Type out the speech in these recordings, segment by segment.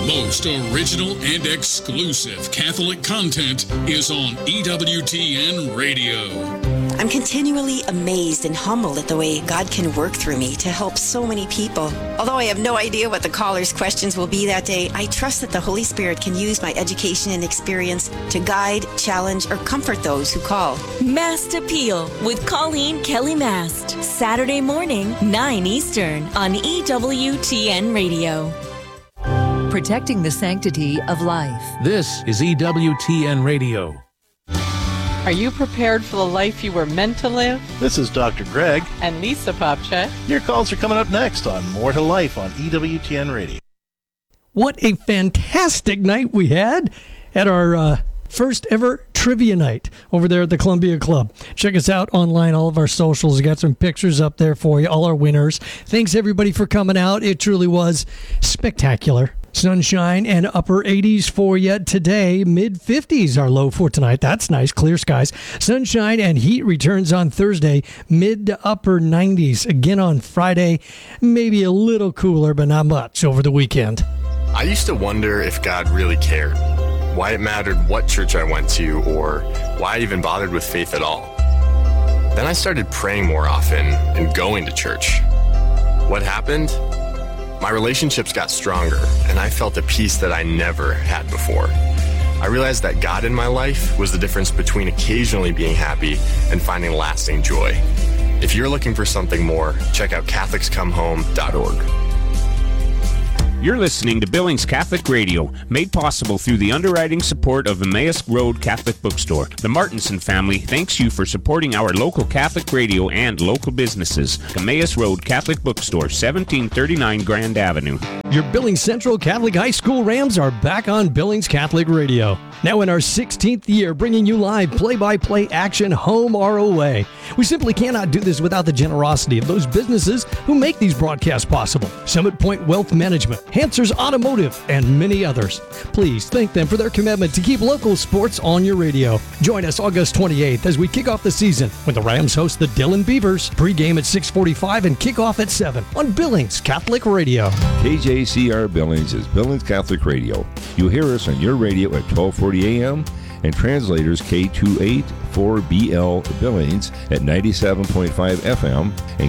most original and exclusive Catholic content is on EWTN Radio. I'm continually amazed and humbled at the way God can work through me to help so many people. Although I have no idea what the callers' questions will be that day, I trust that the Holy Spirit can use my education and experience to guide, challenge, or comfort those who call. Mast Appeal with Colleen Kelly Mast. Saturday morning, 9 Eastern on EWTN Radio. Protecting the sanctity of life. This is EWTN Radio. Are you prepared for the life you were meant to live? This is Dr. Greg. And Lisa Popchak. Your calls are coming up next on More to Life on EWTN Radio. What a fantastic night we had at our first ever trivia night over there at the Columbia Club. Check us out online, all of our socials. We got some pictures up there for you, all our winners. Thanks everybody for coming out. It truly was spectacular. Sunshine and upper 80s for you today. Mid-50s are low for tonight. That's nice. Clear skies. Sunshine and heat returns on Thursday. Mid to upper 90s again on Friday. Maybe a little cooler, but not much over the weekend. I used to wonder if God really cared, why it mattered what church I went to, or why I even bothered with faith at all. Then I started praying more often and going to church. What happened? My relationships got stronger, and I felt a peace that I never had before. I realized that God in my life was the difference between occasionally being happy and finding lasting joy. If you're looking for something more, check out CatholicsComeHome.org. You're listening to Billings Catholic Radio, made possible through the underwriting support of Emmaus Road Catholic Bookstore. The Martinson family thanks you for supporting our local Catholic radio and local businesses. Emmaus Road Catholic Bookstore, 1739 Grand Avenue. Your Billings Central Catholic High School Rams are back on Billings Catholic Radio. Now in our 16th year, bringing you live play-by-play action home or away. We simply cannot do this without the generosity of those businesses who make these broadcasts possible. Summit Point Wealth Management, Hansers Automotive, and many others. Please thank them for their commitment to keep local sports on your radio. Join us August 28th as we kick off the season when the Rams host the Dillon Beavers. Pre-game at 6:45 and kickoff at 7 on Billings Catholic Radio. KJCR Billings is Billings Catholic Radio. You hear us on your radio at 1240 a.m. and translators K284BL Billings at 97.5 FM and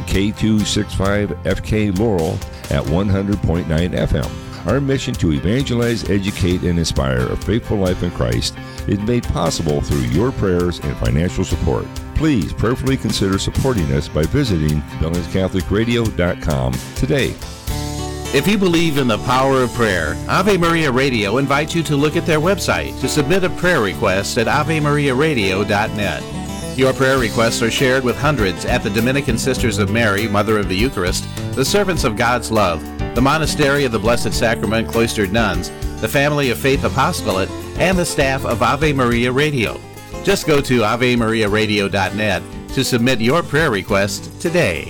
K265FK Laurel at 100.9 FM. Our mission to evangelize, educate, and inspire a faithful life in Christ is made possible through your prayers and financial support. Please prayerfully consider supporting us by visiting BillingsCatholicRadio.com today. If you believe in the power of prayer, Ave Maria Radio invites you to look at their website to submit a prayer request at AveMariaRadio.net. Your prayer requests are shared with hundreds at the Dominican Sisters of Mary, Mother of the Eucharist, the Servants of God's Love, the Monastery of the Blessed Sacrament Cloistered Nuns, the Family of Faith Apostolate, and the staff of Ave Maria Radio. Just go to AveMariaRadio.net to submit your prayer request today.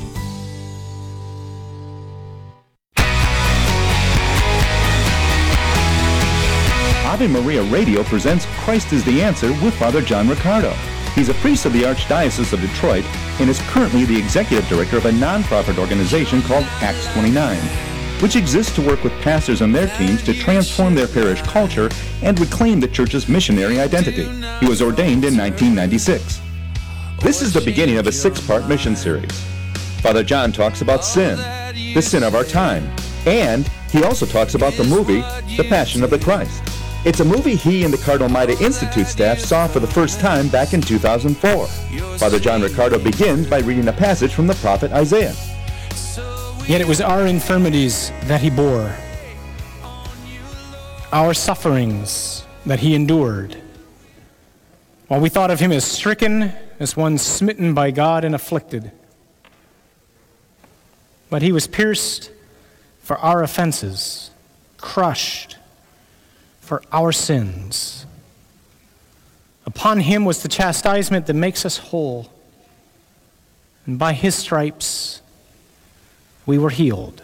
Ave Maria Radio presents Christ is the Answer with Father John Riccardo. He's a priest of the Archdiocese of Detroit and is currently the executive director of a nonprofit organization called Acts 29, which exists to work with pastors and their teams to transform their parish culture and reclaim the church's missionary identity. He was ordained in 1996. This is the beginning of a 6-part mission series. Father John talks about sin, the sin of our time, and he also talks about the movie, The Passion of the Christ. It's a movie he and the Cardinal Maida Institute staff saw for the first time back in 2004. Father John Riccardo begins by reading a passage from the prophet Isaiah. Yet it was our infirmities that he bore, our sufferings that he endured. While we thought of him as stricken, as one smitten by God and afflicted. But he was pierced for our offenses, crushed for our sins. Upon him was the chastisement that makes us whole, and by his stripes we were healed.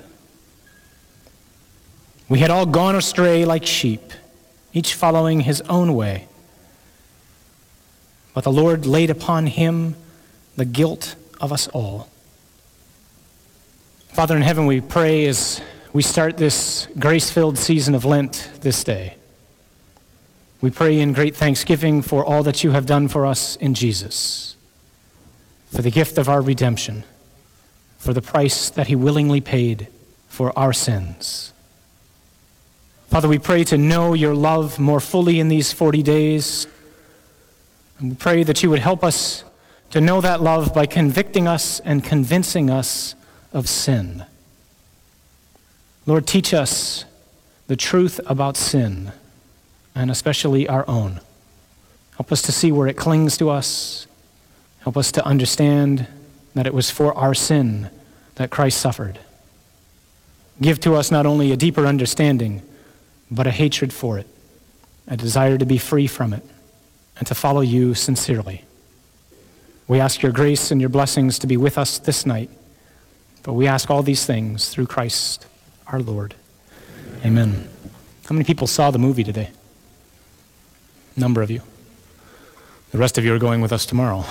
We had all gone astray like sheep, each following his own way. But the Lord laid upon him the guilt of us all. Father in heaven, we pray as we start this grace-filled season of Lent this day. We pray in great thanksgiving for all that you have done for us in Jesus, for the gift of our redemption, for the price that he willingly paid for our sins. Father, we pray to know your love more fully in these 40 days. And we pray that you would help us to know that love by convicting us and convincing us of sin. Lord, teach us the truth about sin, and especially our own. Help us to see where it clings to us. Help us to understand that it was for our sin that Christ suffered. Give to us not only a deeper understanding, but a hatred for it, a desire to be free from it, and to follow you sincerely. We ask your grace and your blessings to be with us this night, but we ask all these things through Christ our Lord. Amen. How many people saw the movie today? A number of you. The rest of you are going with us tomorrow.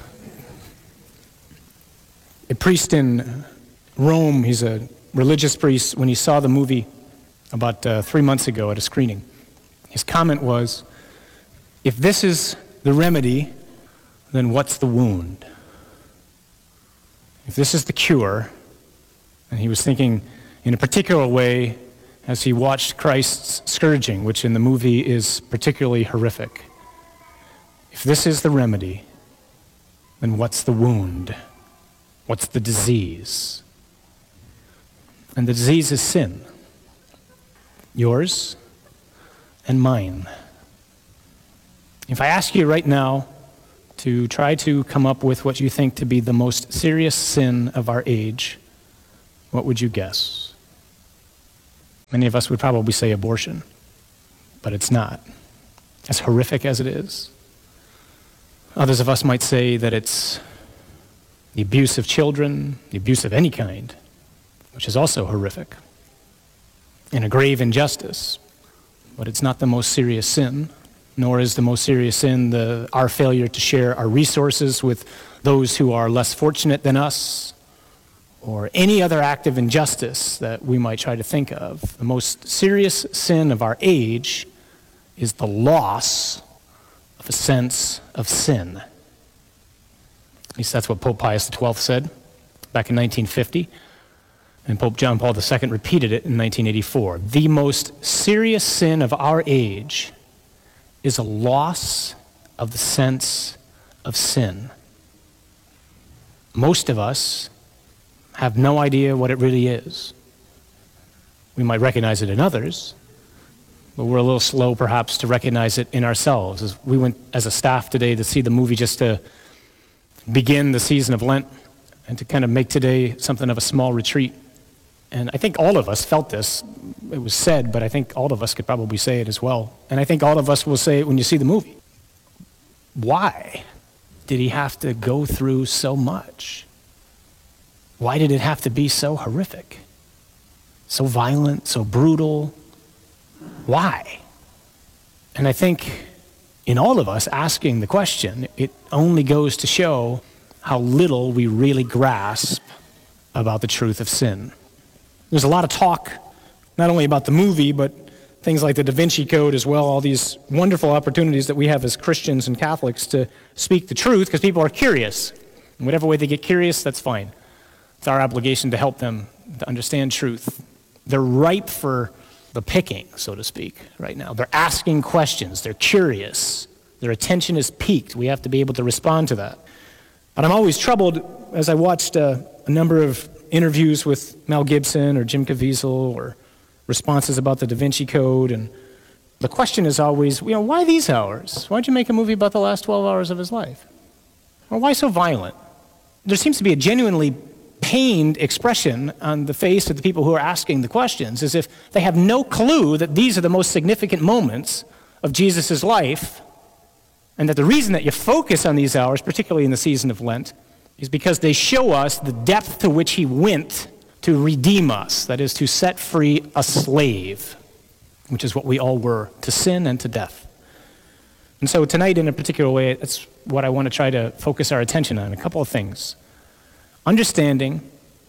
A priest in Rome, he's a religious priest, when he saw the movie about 3 months ago at a screening, his comment was, if this is the remedy, then what's the wound? If this is the cure, and he was thinking in a particular way as he watched Christ's scourging, which in the movie is particularly horrific. If this is the remedy, then what's the wound? What's the disease? And the disease is sin. Yours and mine. If I ask you right now to try to come up with what you think to be the most serious sin of our age, what would you guess? Many of us would probably say abortion, but it's not, as horrific as it is. Others of us might say that it's the abuse of children, the abuse of any kind, which is also horrific, and a grave injustice, but it's not the most serious sin, nor is the most serious sin our failure to share our resources with those who are less fortunate than us, or any other act of injustice that we might try to think of. The most serious sin of our age is the loss of a sense of sin. At least that's what Pope Pius XII said back in 1950, and Pope John Paul II repeated it in 1984. The most serious sin of our age is a loss of the sense of sin. Most of us have no idea what it really is. We might recognize it in others, but we're a little slow perhaps to recognize it in ourselves. As we went as a staff today to see the movie just to begin the season of Lent and to kind of make today something of a small retreat. And I think all of us felt this. It was said, but I think all of us could probably say it as well. And I think all of us will say it when you see the movie. Why did he have to go through so much? Why did it have to be so horrific? So violent, so brutal? Why? And I think in all of us asking the question, it only goes to show how little we really grasp about the truth of sin. There's a lot of talk, not only about the movie, but things like the Da Vinci Code as well, all these wonderful opportunities that we have as Christians and Catholics to speak the truth because people are curious. In whatever way they get curious, that's fine. It's our obligation to help them to understand truth. They're ripe for the picking, so to speak, right now. They're asking questions. They're curious. Their attention is piqued. We have to be able to respond to that. But I'm always troubled as I watched a number of interviews with Mel Gibson or Jim Caviezel or responses about the Da Vinci Code. And the question is always, why these hours? Why'd you make a movie about the last 12 hours of his life? Or why so violent? There seems to be a genuinely pained expression on the face of the people who are asking the questions, as if they have no clue that these are the most significant moments of Jesus' life, and that the reason that you focus on these hours, particularly in the season of Lent, is because they show us the depth to which he went to redeem us, that is, to set free a slave, which is what we all were, to sin and to death. And so tonight, in a particular way, that's what I want to try to focus our attention on, a couple of things. Understanding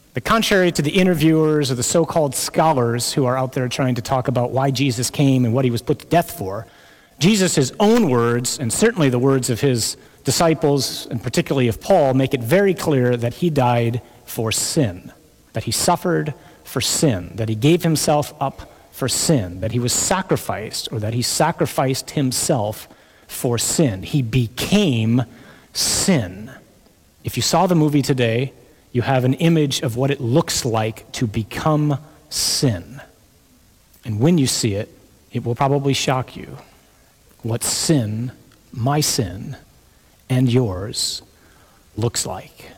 The contrary to the interviewers or the so-called scholars who are out there trying to talk about why Jesus came and what he was put to death for, Jesus' own words, and certainly the words of his disciples, and particularly of Paul, make it very clear that he died for sin, that he suffered for sin, that he gave himself up for sin, that he was sacrificed, or that he sacrificed himself for sin. He became sin. If you saw the movie today, you have an image of what it looks like to become sin. And when you see it, it will probably shock you what sin, my sin, and yours looks like.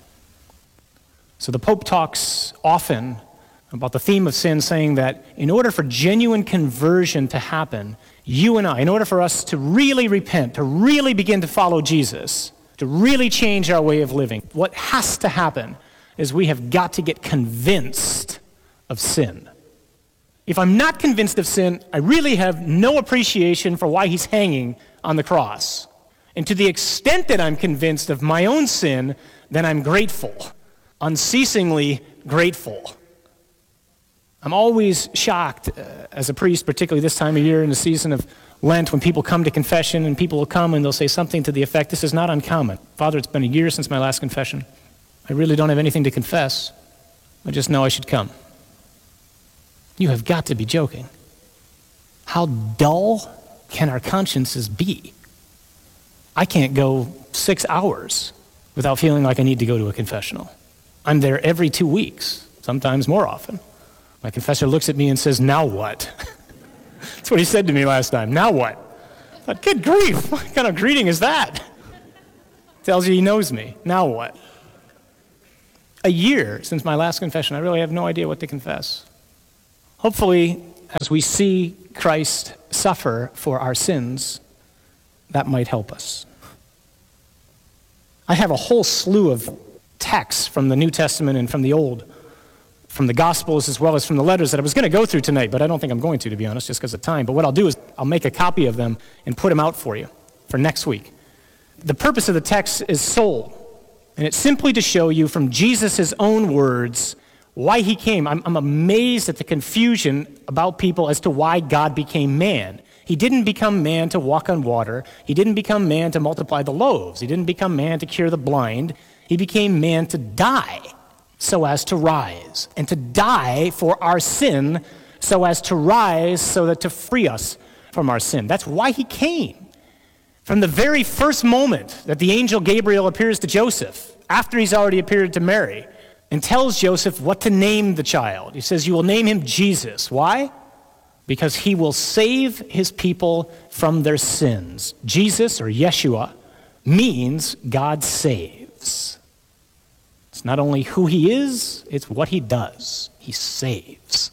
So the Pope talks often about the theme of sin, saying that in order for genuine conversion to happen, you and I, in order for us to really repent, to really begin to follow Jesus, to really change our way of living, what has to happen is we have got to get convinced of sin. If I'm not convinced of sin, I really have no appreciation for why he's hanging on the cross. And to the extent that I'm convinced of my own sin, then I'm grateful, unceasingly grateful. I'm always shocked as a priest, particularly this time of year in the season of Lent, when people come to confession and people will come and they'll say something to the effect, this is not uncommon. Father, it's been a year since my last confession. I really don't have anything to confess. I just know I should come. You have got to be joking. How dull can our consciences be? I can't go 6 hours without feeling like I need to go to a confessional. I'm there every 2 weeks, sometimes more often. My confessor looks at me and says, now what? That's what he said to me last time. Now what? I thought, good grief, what kind of greeting is that? Tells you he knows me. Now what? A year since my last confession, I really have no idea what to confess. Hopefully, as we see Christ suffer for our sins, that might help us. I have a whole slew of texts from the New Testament and from the Old, from the Gospels as well as from the letters that I was going to go through tonight, but I don't think I'm going to be honest, just because of time. But what I'll do is I'll make a copy of them and put them out for you for next week. The purpose of the text is sole, and it's simply to show you from Jesus' own words why he came. I'm amazed at the confusion about people as to why God became man. He didn't become man to walk on water. He didn't become man to multiply the loaves. He didn't become man to cure the blind. He became man to die so as to rise, and to die for our sin so as to rise, so that to free us from our sin. That's why he came. From the very first moment that the angel Gabriel appears to Joseph, after he's already appeared to Mary, and tells Joseph what to name the child. He says, you will name him Jesus. Why? Because he will save his people from their sins. Jesus, or Yeshua, means God saves. It's not only who he is, it's what he does. He saves.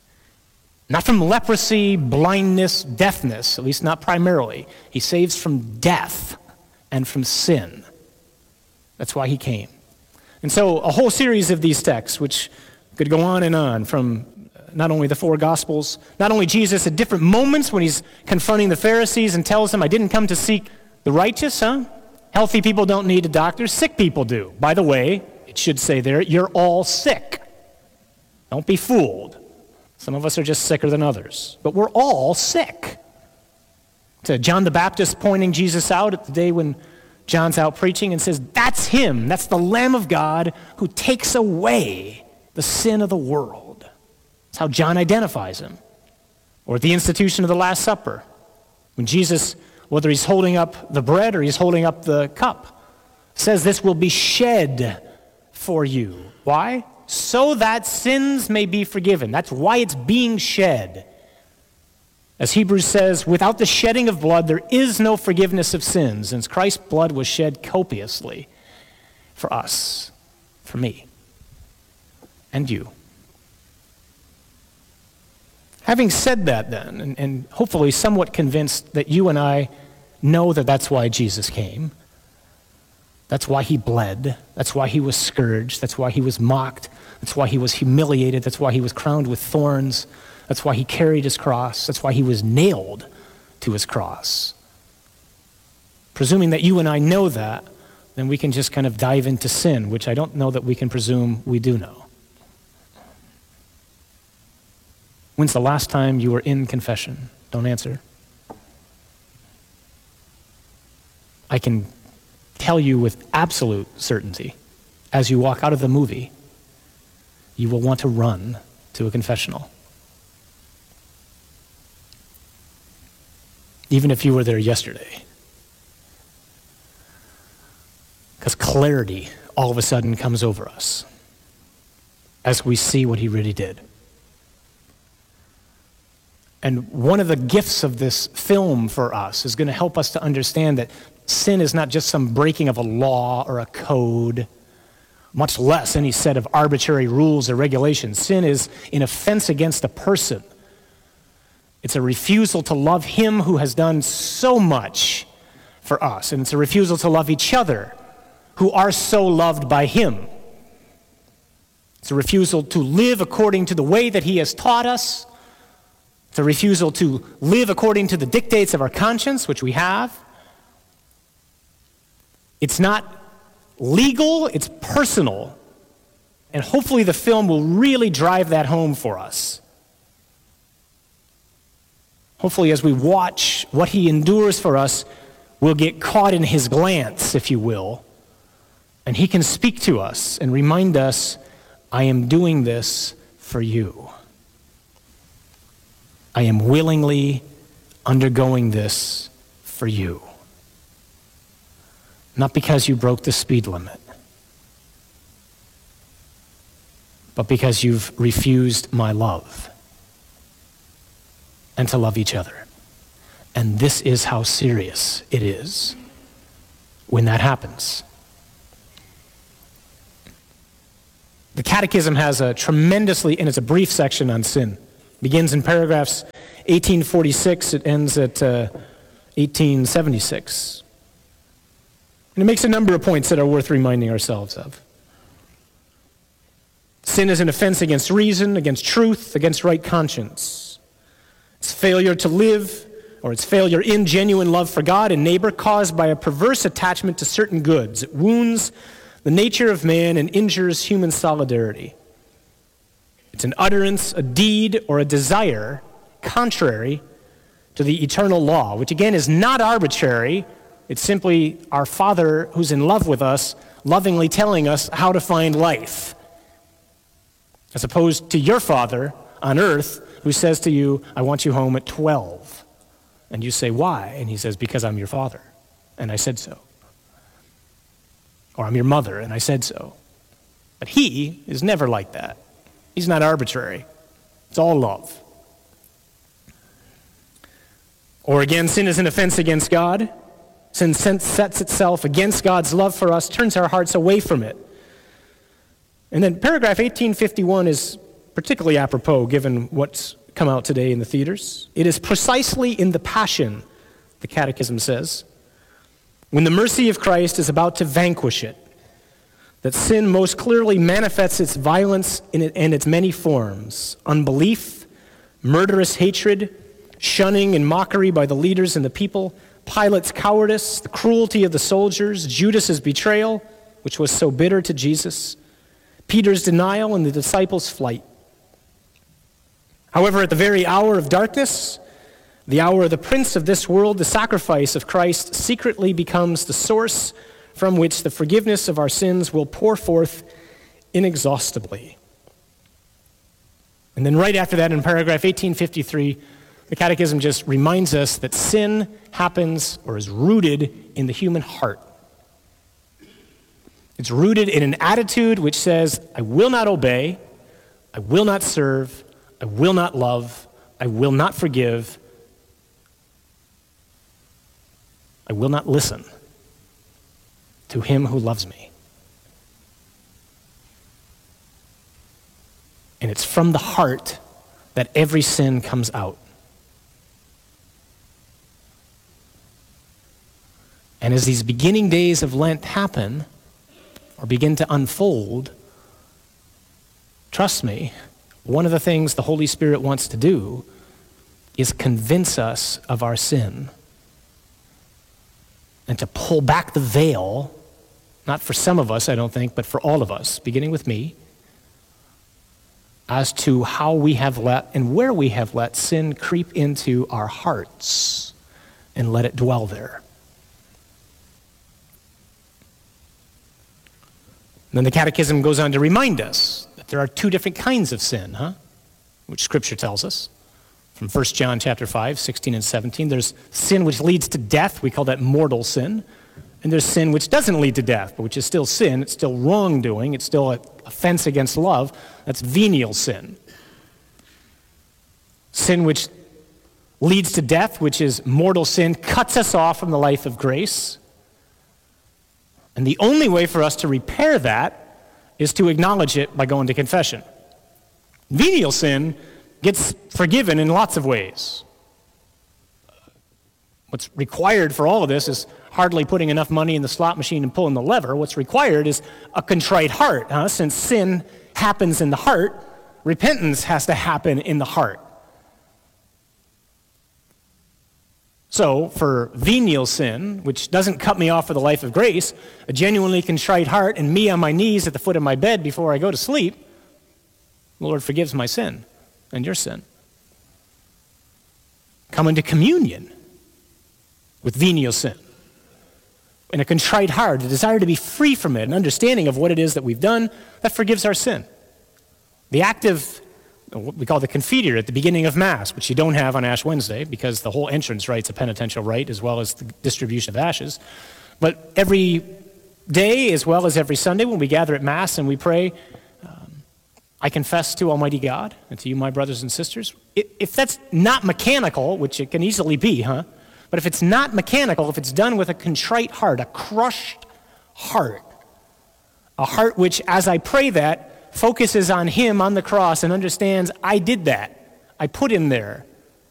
Not from leprosy, blindness, deafness, at least not primarily. He saves from death and from sin. That's why he came. And so a whole series of these texts, which could go on, from not only the four Gospels, not only Jesus at different moments when he's confronting the Pharisees and tells them, I didn't come to seek the righteous, Healthy people don't need a doctor, sick people do. By the way, it should say there, you're all sick. Don't be fooled. Some of us are just sicker than others, but we're all sick. To John the Baptist pointing Jesus out at the day when John's out preaching and says, that's him, that's the Lamb of God who takes away the sin of the world. That's how John identifies him. Or at the institution of the Last Supper, when Jesus, whether he's holding up the bread or he's holding up the cup, says this will be shed for you. Why? So that sins may be forgiven. That's why it's being shed. As Hebrews says, without the shedding of blood, there is no forgiveness of sins, since Christ's blood was shed copiously for us, for me, and you. Having said that then, and hopefully somewhat convinced that you and I know that that's why Jesus came, that's why he bled, that's why he was scourged, that's why he was mocked, that's why he was humiliated, that's why he was crowned with thorns, that's why he carried his cross, that's why he was nailed to his cross. Presuming that you and I know that, then we can just kind of dive into sin, which I don't know that we can presume we do know. When's the last time you were in confession? Don't answer. I can tell you with absolute certainty, as you walk out of the movie, you will want to run to a confessional. Even if you were there yesterday. Because clarity all of a sudden comes over us as we see what he really did. And one of the gifts of this film for us is going to help us to understand that sin is not just some breaking of a law or a code, much less any set of arbitrary rules or regulations. Sin is an offense against a person. It's a refusal to love him who has done so much for us. And it's a refusal to love each other who are so loved by him. It's a refusal to live according to the way that he has taught us. It's a refusal to live according to the dictates of our conscience, which we have. It's not legal, it's personal. And hopefully the film will really drive that home for us. Hopefully as we watch what he endures for us, we'll get caught in his glance, if you will. And he can speak to us and remind us, I am doing this for you. I am willingly undergoing this for you. Not because you broke the speed limit, but because you've refused my love and to love each other. And this is how serious it is when that happens. The Catechism has a tremendously, and it's a brief section on sin. It begins in paragraphs 1846, it ends at 1876. And it makes a number of points that are worth reminding ourselves of. Sin is an offense against reason, against truth, against right conscience. It's failure to live, or it's failure in genuine love for God and neighbor caused by a perverse attachment to certain goods. It wounds the nature of man and injures human solidarity. It's an utterance, a deed, or a desire contrary to the eternal law, which again is not arbitrary. It's simply our Father who's in love with us, lovingly telling us how to find life. As opposed to your Father on earth who says to you, I want you home at 12. And you say, why? And he says, because I'm your Father, and I said so. Or I'm your mother, and I said so. But he is never like that. He's not arbitrary. It's all love. Or again, sin is an offense against God. Sin sets itself against God's love for us, turns our hearts away from it. And then paragraph 1851 is particularly apropos given what's come out today in the theaters. It is precisely in the Passion, the Catechism says, when the mercy of Christ is about to vanquish it, that sin most clearly manifests its violence in its many forms: unbelief, murderous hatred, shunning and mockery by the leaders and the people, Pilate's cowardice, the cruelty of the soldiers, Judas's betrayal, which was so bitter to Jesus, Peter's denial, and the disciples' flight. However, at the very hour of darkness, the hour of the prince of this world, the sacrifice of Christ secretly becomes the source from which the forgiveness of our sins will pour forth inexhaustibly. And then right after that, in paragraph 1853, the Catechism just reminds us that sin happens or is rooted in the human heart. It's rooted in an attitude which says, I will not obey, I will not serve, I will not love, I will not forgive, I will not listen to him who loves me. And it's from the heart that every sin comes out. And as these beginning days of Lent happen, or begin to unfold, trust me, one of the things the Holy Spirit wants to do is convince us of our sin and to pull back the veil, not for some of us, I don't think, but for all of us, beginning with me, as to how we have let and where we have let sin creep into our hearts and let it dwell there. And then the Catechism goes on to remind us that there are two different kinds of sin, which Scripture tells us. From 1 John chapter 5, 16 and 17, there's sin which leads to death. We call that mortal sin. And there's sin which doesn't lead to death, but which is still sin. It's still wrongdoing. It's still an offense against love. That's venial sin. Sin which leads to death, which is mortal sin, cuts us off from the life of grace. And the only way for us to repair that is to acknowledge it by going to confession. Venial sin gets forgiven in lots of ways. What's required for all of this is hardly putting enough money in the slot machine and pulling the lever. What's required is a contrite heart. Since sin happens in the heart, repentance has to happen in the heart. So, for venial sin, which doesn't cut me off for the life of grace, a genuinely contrite heart and me on my knees at the foot of my bed before I go to sleep, the Lord forgives my sin and your sin. Come into communion with venial sin. In a contrite heart, a desire to be free from it, an understanding of what it is that we've done, that forgives our sin. The active, what we call the confiteor at the beginning of Mass, which you don't have on Ash Wednesday because the whole entrance rite's a penitential rite as well as the distribution of ashes. But every day as well as every Sunday when we gather at Mass and we pray, I confess to Almighty God and to you, my brothers and sisters. If that's not mechanical, which it can easily be, but if it's not mechanical, if it's done with a contrite heart, a crushed heart, a heart which, as I pray that, focuses on Him on the cross and understands, I did that. I put Him there.